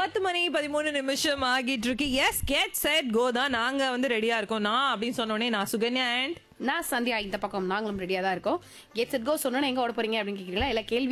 10:13 ஆகிட்டு இருக்கு. S get set go தான் நாங்க வந்து ரெடியா இருக்கோம். நான் அப்படின்னு சொன்னோடனே நான் சுகன்யா அண்ட் நான் சந்தியா இந்த பக்கம் நாங்களும் ரெடியா தான் இருக்கோம். கெட் செட் கோ சொன்னா எங்க ஓட போறீங்க அப்படின்னு கேக்குறீங்களா? இல்ல கேள்வி